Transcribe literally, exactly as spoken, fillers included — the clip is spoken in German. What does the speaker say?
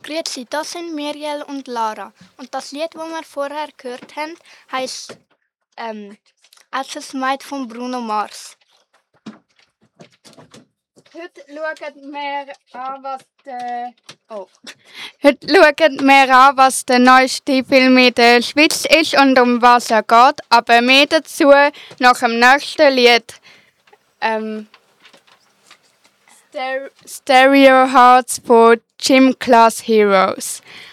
Grüezi, das sind Miriel und Lara. Und das Lied, das wir vorher gehört haben, heisst ähm, «S S Maid» von Bruno Mars. Heute schauen wir an, was der... Oh. Heute schauen wir an, was der neueste Film in der Schweiz ist und um was er geht. Aber mehr dazu nach dem nächsten Lied. Ähm, Stereo Hearts von Gym Class Heroes.